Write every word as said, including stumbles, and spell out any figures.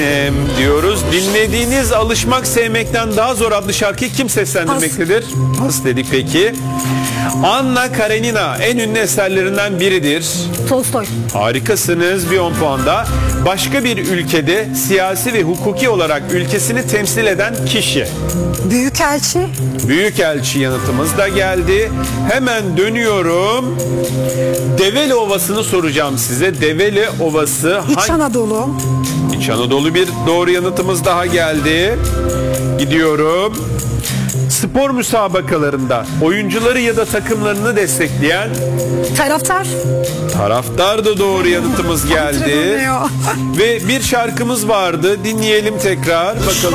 Em, diyoruz. Dinlediğiniz Alışmak Sevmekten Daha Zor adlı şarkıyı kim seslendirmektedir? Pas dedik peki. Anna Karenina en ünlü eserlerinden biridir. Tolstoy. Harikasınız, bir on puanda. Başka bir ülkede siyasi ve hukuki olarak ülkesini temsil eden kişi. Büyükelçi. Büyükelçi yanıtımız da geldi. Hemen dönüyorum. Develi Ovası'nı soracağım size. Develi Ovası İç hangi... Anadolu. İç Anadolu, bir doğru yanıtımız daha geldi. Gidiyorum. Spor müsabakalarında oyuncuları ya da takımlarını destekleyen Taraftar. taraftar da doğru yanıtımız geldi. Antrenör. Ve bir şarkımız vardı. Dinleyelim tekrar. Bakalım.